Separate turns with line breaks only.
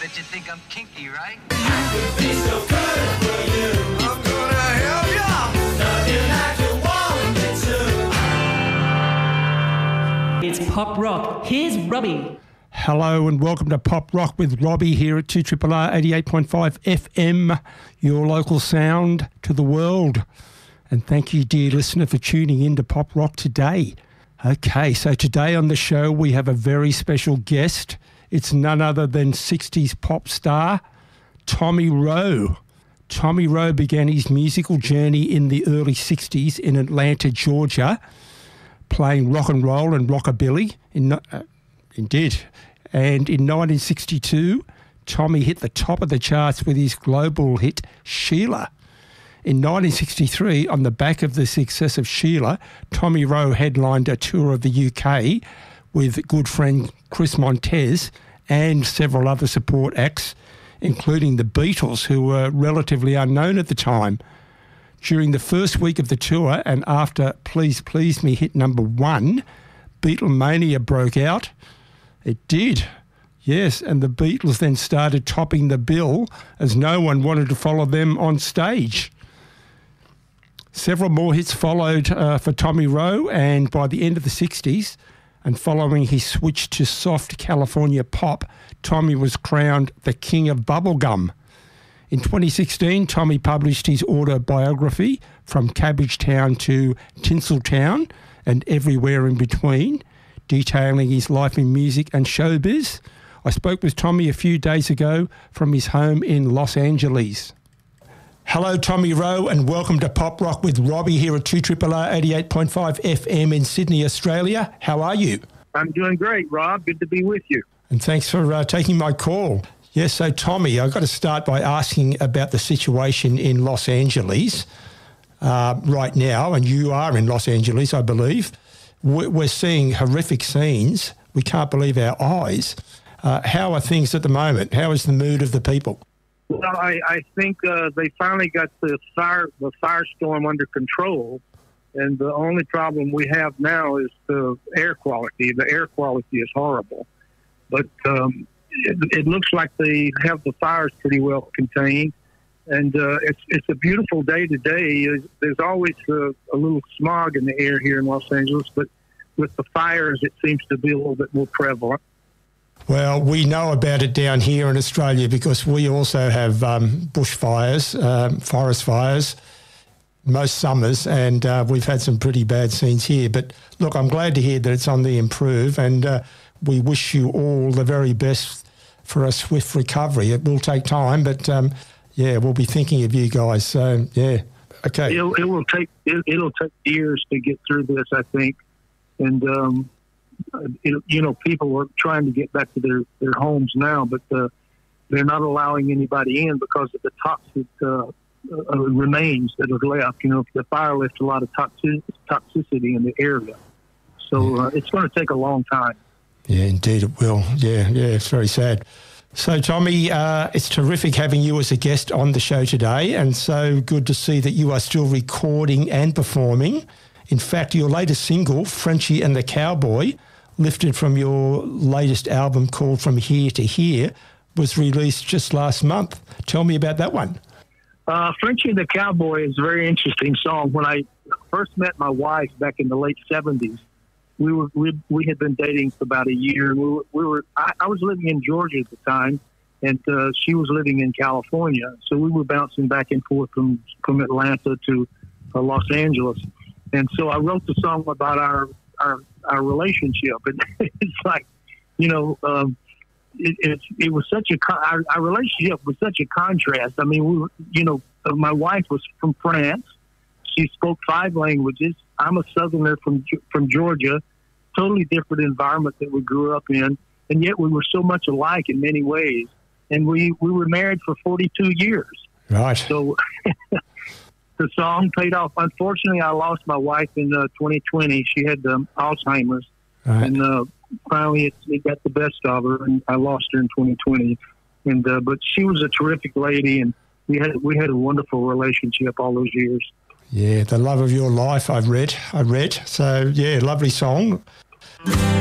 Bet you think I'm kinky, right?
Would be so good for you. I'm gonna help ya. Nothing like you want me to.
It's Pop Rock. Here's Robbie.
Hello and welcome to Pop Rock with Robbie here at 2RRR 88.5 FM, your local sound to the world. And thank you, dear listener, for tuning in to Pop Rock today. Okay, so today on the show we have a very special guest. It's none other than 60s pop star Tommy Roe. Tommy Roe began his musical journey in the early 60s in Atlanta, Georgia, playing rock and roll and rockabilly. Indeed. And in 1962, Tommy hit the top of the charts with his global hit, Sheila. In 1963, on the back of the success of Sheila, Tommy Roe headlined a tour of the UK with good friend Chris Montez and several other support acts, including the Beatles, who were relatively unknown at the time. During the first week of the tour and after Please Please Me hit number 1, Beatlemania broke out. It did, yes, and the Beatles then started topping the bill as no one wanted to follow them on stage. Several more hits followed for Tommy Roe, and by the end of the 60s, and following his switch to soft California pop, Tommy was crowned the king of bubblegum. In 2016, Tommy published his autobiography, From Cabbagetown to Tinseltown and Everywhere in Between, detailing his life in music and showbiz. I spoke with Tommy a few days ago from his home in Los Angeles. Hello, Tommy Roe, and welcome to Pop Rock with Robbie here at 2RRR 88.5 FM in Sydney, Australia. How are you?
I'm doing great, Rob. Good to be with you.
And thanks for taking my call. Yes, so Tommy, I've got to start by asking about the situation in Los Angeles right now, and you are in Los Angeles, I believe. We're seeing horrific scenes. We can't believe our eyes. How are things at the moment? How is the mood of the people?
Well, I think they finally got the firestorm under control, and the only problem we have now is the air quality. The air quality is horrible, but it looks like they have the fires pretty well contained, and it's a beautiful day today. There's always a little smog in the air here in Los Angeles, but with the fires, it seems to be a little bit more prevalent.
Well, we know about it down here in Australia because we also have bushfires, forest fires, most summers, and we've had some pretty bad scenes here. But look, I'm glad to hear that it's on the improve, and we wish you all the very best for a swift recovery. It will take time, but we'll be thinking of you guys. So okay.
It'll take years to get through this, I think, and. People are trying to get back to their homes now, but they're not allowing anybody in because of the toxic remains that are left. The fire left a lot of toxicity in the area. So it's going to take a long time.
Yeah, indeed it will. Yeah, it's very sad. So, Tommy, it's terrific having you as a guest on the show today, and so good to see that you are still recording and performing. In fact, your latest single, Frenchie and the Cowboy, lifted from your latest album called From Here to Here, was released just last month. Tell me about that one.
Frenchie and the Cowboy is a very interesting song. When I first met my wife back in the late 70s, we had been dating for about a year. I was living in Georgia at the time, and she was living in California. So we were bouncing back and forth from Atlanta to Los Angeles. And so I wrote the song about our relationship. And it's like, it was such our relationship was such a contrast. I mean, my wife was from France. She spoke 5 languages. I'm a Southerner from Georgia, totally different environment that we grew up in. And yet we were so much alike in many ways. And we were married for 42 years.
Right.
So the song paid off. Unfortunately, I lost my wife in 2020. She had Alzheimer's,
right.
And finally it got the best of her, and I lost her in 2020. And but she was a terrific lady, and we had a wonderful relationship all those years.
Yeah, the love of your life. I read. So yeah, lovely song.